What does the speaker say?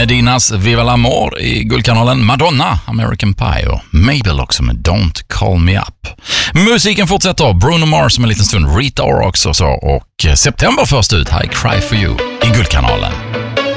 Medinas Viva l'Amor i Guldkanalen, Madonna, American Pie och Mabel också med Don't Call Me Up. Musiken fortsätter, Bruno Mars om en liten stund, Rita Ora också så, och September först ut, I Cry For You i Guldkanalen.